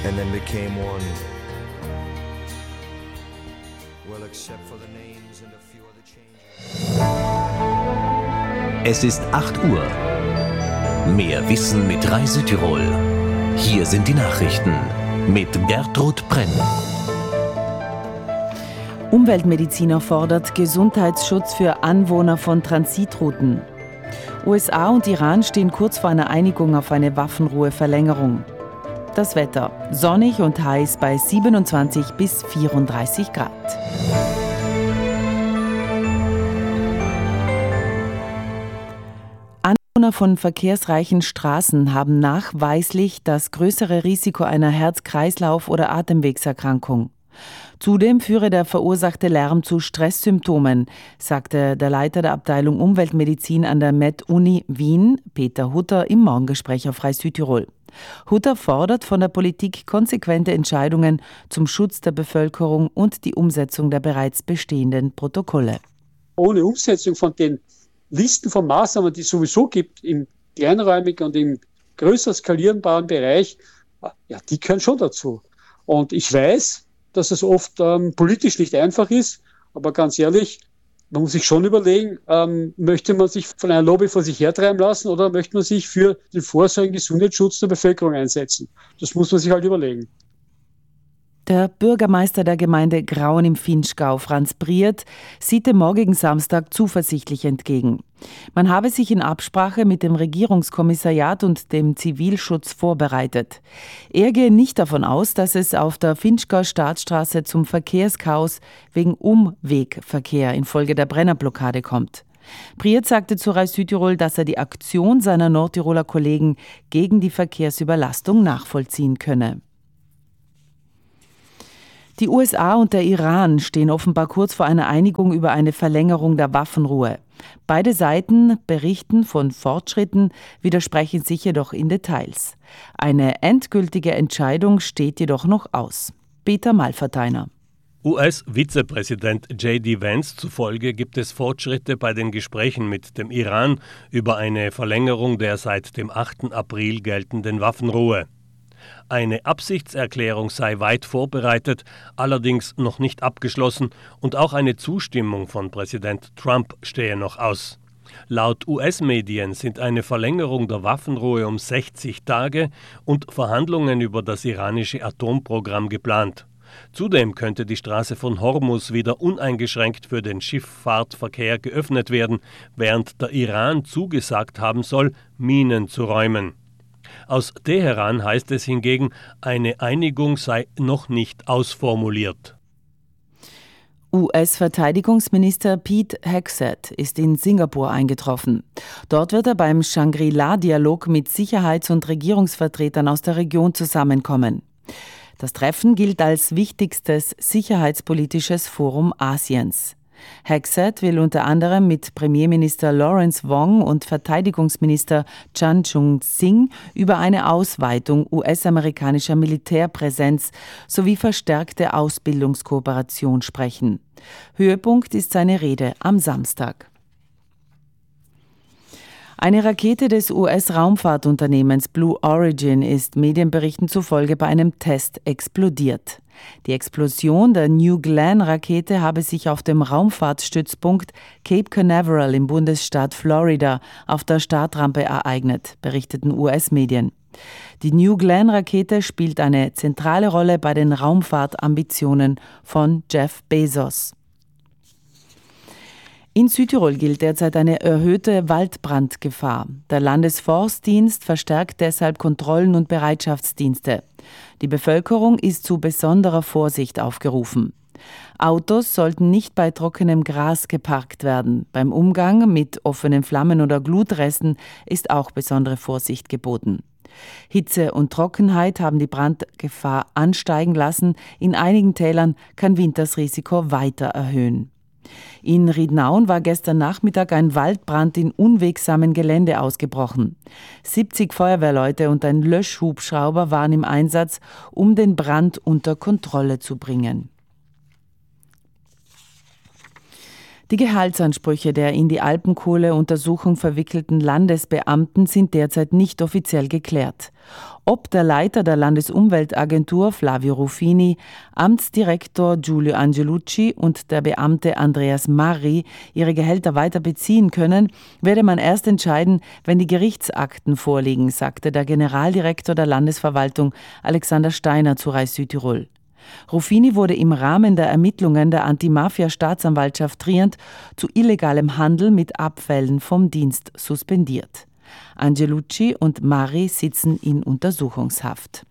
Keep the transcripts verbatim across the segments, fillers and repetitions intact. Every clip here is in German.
and then became one. Well, except for the names and a few other changes. Es ist acht Uhr. Mehr Wissen mit Reise Tirol. Hier sind die Nachrichten mit Gertrud Brenn. Umweltmediziner fordert Gesundheitsschutz für Anwohner von Transitrouten. U S A und Iran stehen kurz vor einer Einigung auf eine Waffenruheverlängerung. Das Wetter: sonnig und heiß bei siebenundzwanzig bis vierunddreißig Grad. Anwohner von verkehrsreichen Straßen haben nachweislich das größere Risiko einer Herz-Kreislauf- oder Atemwegserkrankung. Zudem führe der verursachte Lärm zu Stresssymptomen, sagte der Leiter der Abteilung Umweltmedizin an der Med-Uni Wien, Peter Hutter, im Morgengespräch auf Reis Südtirol. Hutter fordert von der Politik konsequente Entscheidungen zum Schutz der Bevölkerung und die Umsetzung der bereits bestehenden Protokolle. Ohne Umsetzung von den Listen von Maßnahmen, die es sowieso gibt, im kleinräumigen und im größer skalierbaren Bereich, ja, die gehören schon dazu. Und ich weiß, dass es oft ähm, politisch nicht einfach ist, aber ganz ehrlich, man muss sich schon überlegen, ähm, möchte man sich von einer Lobby vor sich hertreiben lassen oder möchte man sich für den vorsorglichen Gesundheitsschutz der Bevölkerung einsetzen? Das muss man sich halt überlegen. Der Bürgermeister der Gemeinde Grauen im Vinschgau, Franz Briert, sieht dem morgigen Samstag zuversichtlich entgegen. Man habe sich in Absprache mit dem Regierungskommissariat und dem Zivilschutz vorbereitet. Er gehe nicht davon aus, dass es auf der Vinschgauer Staatsstraße zum Verkehrschaos wegen Umwegverkehr infolge der Brennerblockade kommt. Briert sagte zu Reis Südtirol, dass er die Aktion seiner Nordtiroler Kollegen gegen die Verkehrsüberlastung nachvollziehen könne. Die U S A und der Iran stehen offenbar kurz vor einer Einigung über eine Verlängerung der Waffenruhe. Beide Seiten berichten von Fortschritten, widersprechen sich jedoch in Details. Eine endgültige Entscheidung steht jedoch noch aus. Peter Malverteiner. U S-Vizepräsident J D Vance zufolge gibt es Fortschritte bei den Gesprächen mit dem Iran über eine Verlängerung der seit dem achten April geltenden Waffenruhe. Eine Absichtserklärung sei weit vorbereitet, allerdings noch nicht abgeschlossen und auch eine Zustimmung von Präsident Trump stehe noch aus. Laut U S-Medien sind eine Verlängerung der Waffenruhe um sechzig Tage und Verhandlungen über das iranische Atomprogramm geplant. Zudem könnte die Straße von Hormuz wieder uneingeschränkt für den Schifffahrtverkehr geöffnet werden, während der Iran zugesagt haben soll, Minen zu räumen. Aus Teheran heißt es hingegen, eine Einigung sei noch nicht ausformuliert. U S-Verteidigungsminister Pete Hegseth ist in Singapur eingetroffen. Dort wird er beim Shangri-La-Dialog mit Sicherheits- und Regierungsvertretern aus der Region zusammenkommen. Das Treffen gilt als wichtigstes sicherheitspolitisches Forum Asiens. Hegseth will unter anderem mit Premierminister Lawrence Wong und Verteidigungsminister Chan Chun-Sing über eine Ausweitung U S-amerikanischer Militärpräsenz sowie verstärkte Ausbildungskooperation sprechen. Höhepunkt ist seine Rede am Samstag. Eine Rakete des U S-Raumfahrtunternehmens Blue Origin ist Medienberichten zufolge bei einem Test explodiert. Die Explosion der New Glenn-Rakete habe sich auf dem Raumfahrtstützpunkt Cape Canaveral im Bundesstaat Florida auf der Startrampe ereignet, berichteten U S-Medien. Die New Glenn-Rakete spielt eine zentrale Rolle bei den Raumfahrtambitionen von Jeff Bezos. In Südtirol gilt derzeit eine erhöhte Waldbrandgefahr. Der Landesforstdienst verstärkt deshalb Kontrollen und Bereitschaftsdienste. Die Bevölkerung ist zu besonderer Vorsicht aufgerufen. Autos sollten nicht bei trockenem Gras geparkt werden. Beim Umgang mit offenen Flammen oder Glutresten ist auch besondere Vorsicht geboten. Hitze und Trockenheit haben die Brandgefahr ansteigen lassen. In einigen Tälern kann Wind das Risiko weiter erhöhen. In Riednauen war gestern Nachmittag ein Waldbrand in unwegsamem Gelände ausgebrochen. siebzig Feuerwehrleute und ein Löschhubschrauber waren im Einsatz, um den Brand unter Kontrolle zu bringen. Die Gehaltsansprüche der in die Alpenkohle-Untersuchung verwickelten Landesbeamten sind derzeit nicht offiziell geklärt. Ob der Leiter der Landesumweltagentur Flavio Ruffini, Amtsdirektor Giulio Angelucci und der Beamte Andreas Marri ihre Gehälter weiter beziehen können, werde man erst entscheiden, wenn die Gerichtsakten vorliegen, sagte der Generaldirektor der Landesverwaltung Alexander Steiner zu Rai Südtirol. Ruffini wurde im Rahmen der Ermittlungen der Anti-Mafia-Staatsanwaltschaft Trient zu illegalem Handel mit Abfällen vom Dienst suspendiert. Angelucci und Marri sitzen in Untersuchungshaft.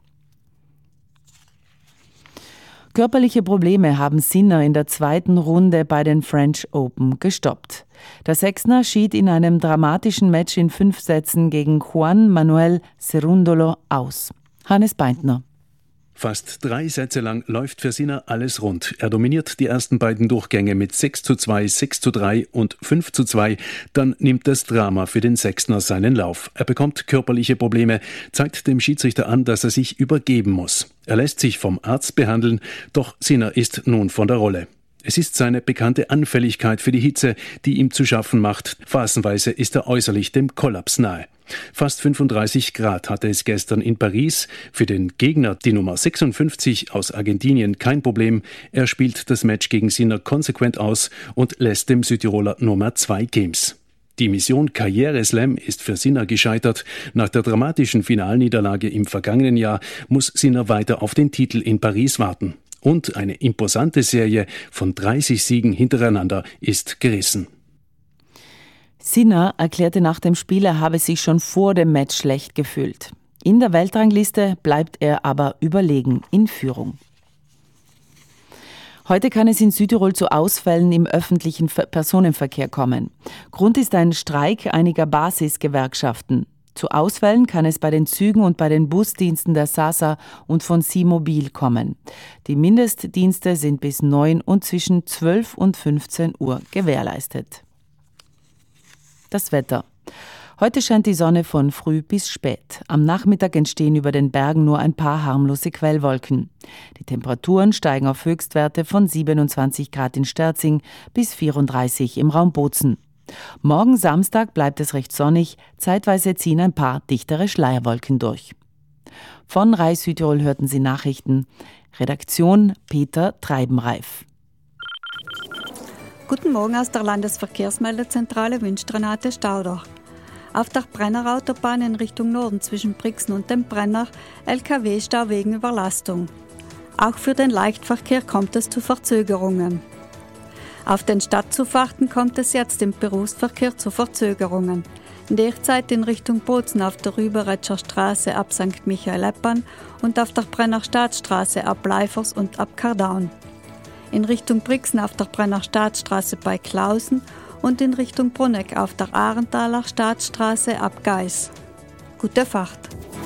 Körperliche Probleme haben Sinner in der zweiten Runde bei den French Open gestoppt. Der Sechsner schied in einem dramatischen Match in fünf Sätzen gegen Juan Manuel Cerúndolo aus. Hannes Beintner. Fast drei Sätze lang läuft für Sinner alles rund. Er dominiert die ersten beiden Durchgänge mit sechs zu zwei, sechs zu drei und fünf zu zwei. Dann nimmt das Drama für den Sechsner seinen Lauf. Er bekommt körperliche Probleme, zeigt dem Schiedsrichter an, dass er sich übergeben muss. Er lässt sich vom Arzt behandeln, doch Sinner ist nun von der Rolle. Es ist seine bekannte Anfälligkeit für die Hitze, die ihm zu schaffen macht. Phasenweise ist er äußerlich dem Kollaps nahe. Fast fünfunddreißig Grad hatte es gestern in Paris. Für den Gegner, die Nummer sechsundfünfzig aus Argentinien, kein Problem. Er spielt das Match gegen Sinner konsequent aus und lässt dem Südtiroler Nummer zwei Games. Die Mission Karriere-Slam ist für Sinner gescheitert. Nach der dramatischen Finalniederlage im vergangenen Jahr muss Sinner weiter auf den Titel in Paris warten. Und eine imposante Serie von dreißig Siegen hintereinander ist gerissen. Sinner erklärte nach dem Spiel, er habe sich schon vor dem Match schlecht gefühlt. In der Weltrangliste bleibt er aber überlegen in Führung. Heute kann es in Südtirol zu Ausfällen im öffentlichen Personenverkehr kommen. Grund ist ein Streik einiger Basisgewerkschaften. Zu Ausfällen kann es bei den Zügen und bei den Busdiensten der Sasa und von SiMobil kommen. Die Mindestdienste sind bis neun und zwischen zwölf und fünfzehn Uhr gewährleistet. Das Wetter. Heute scheint die Sonne von früh bis spät. Am Nachmittag entstehen über den Bergen nur ein paar harmlose Quellwolken. Die Temperaturen steigen auf Höchstwerte von siebenundzwanzig Grad in Sterzing bis vierunddreißig im Raum Bozen. Morgen Samstag bleibt es recht sonnig, zeitweise ziehen ein paar dichtere Schleierwolken durch. Von Rai Südtirol hörten Sie Nachrichten. Redaktion Peter Treibenreif. Guten Morgen aus der Landesverkehrsmeldezentrale wünscht Renate Stauder. Auf der Brennerautobahn in Richtung Norden zwischen Brixen und dem Brenner L K W-Stau wegen Überlastung. Auch für den Leichtverkehr kommt es zu Verzögerungen. Auf den Stadtzufahrten kommt es jetzt im Berufsverkehr zu Verzögerungen. Derzeit in Richtung Bozen auf der Rüberetscher Straße ab Sankt Michael-Eppan und auf der Brenner Staatsstraße ab Leifers und ab Kardaun. In Richtung Brixen auf der Brenner Staatsstraße bei Klausen und in Richtung Brunegg auf der Ahrenthaler Staatsstraße ab Geis. Gute Fahrt!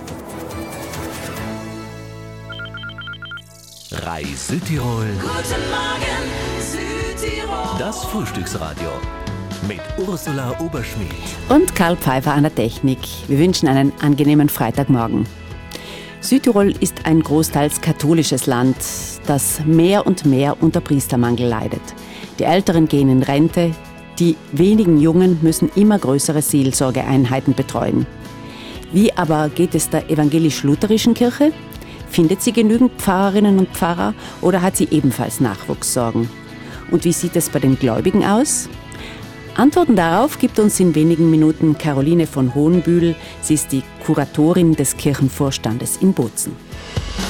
Rai Südtirol. Guten Morgen, Südtirol. Das Frühstücksradio mit Ursula Oberschmidt und Karl Pfeiffer an der Technik. Wir wünschen einen angenehmen Freitagmorgen. Südtirol ist ein großteils katholisches Land, das mehr und mehr unter Priestermangel leidet. Die Älteren gehen in Rente, die wenigen Jungen müssen immer größere Seelsorgeeinheiten betreuen. Wie aber geht es der evangelisch-lutherischen Kirche? Findet sie genügend Pfarrerinnen und Pfarrer oder hat sie ebenfalls Nachwuchssorgen? Und wie sieht es bei den Gläubigen aus? Antworten darauf gibt uns in wenigen Minuten Caroline von Hohenbühl. Sie ist die Kuratorin des Kirchenvorstandes in Bozen.